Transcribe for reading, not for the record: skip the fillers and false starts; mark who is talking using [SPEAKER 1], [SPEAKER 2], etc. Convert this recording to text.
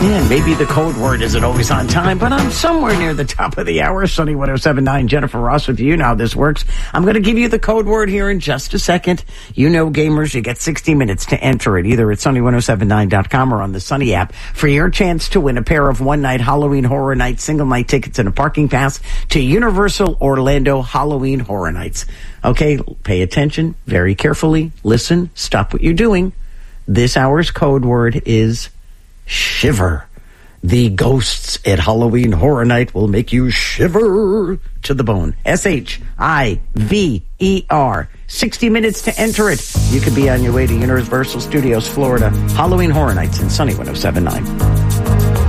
[SPEAKER 1] Man, maybe the code word isn't always on time, but I'm somewhere near the top of the hour. Sunny 107.9, Jennifer Ross with you. Now this works. I'm going to give you the code word here in just a second. You know, gamers, you get 60 minutes to enter it, either at sunny1079.com or on the Sunny app, for your chance to win a pair of one-night Halloween Horror Night single night tickets and a parking pass to Universal Orlando Halloween Horror Nights. Okay, pay attention very carefully. Listen, stop what you're doing. This hour's code word is shiver. The ghosts at Halloween Horror Night will make you shiver to the bone. SHIVER. 60 minutes to enter it. You could be on your way to Universal Studios Florida Halloween Horror Nights in Sunny 107.9.